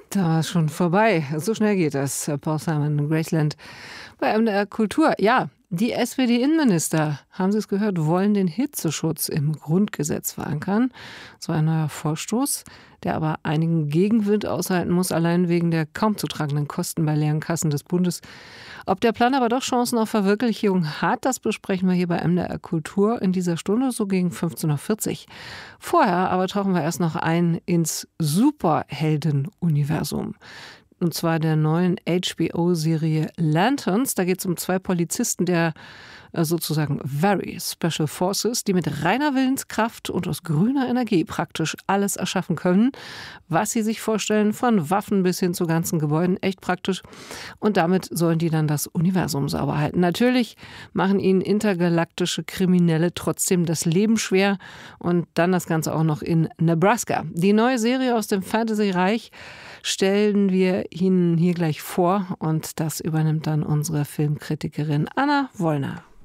Da war es schon vorbei. So schnell geht das. Paul Simon und Graceland bei MDR Kultur. Ja, die SPD-Innenminister, haben Sie es gehört, wollen den Hitzeschutz im Grundgesetz verankern. So ein neuer Vorstoß, der aber einigen Gegenwind aushalten muss, allein wegen der kaum zu tragenden Kosten bei leeren Kassen des Bundes. Ob der Plan aber doch Chancen auf Verwirklichung hat, das besprechen wir hier bei MDR Kultur in dieser Stunde, so gegen 15.40 Uhr. Vorher aber tauchen wir erst noch ein ins Superhelden-Universum. Und zwar der neuen HBO-Serie Lanterns. Da geht es um zwei Polizisten der sozusagen Very Special Forces, die mit reiner Willenskraft und aus grüner Energie praktisch alles erschaffen können, was sie sich vorstellen, von Waffen bis hin zu ganzen Gebäuden, echt praktisch. Und damit sollen die dann das Universum sauber halten. Natürlich machen ihnen intergalaktische Kriminelle trotzdem das Leben schwer und dann das Ganze auch noch in Nebraska. Die neue Serie aus dem Fantasy-Reich stellen wir Ihnen hier gleich vor und das übernimmt dann unsere Filmkritikerin Anna Wollner.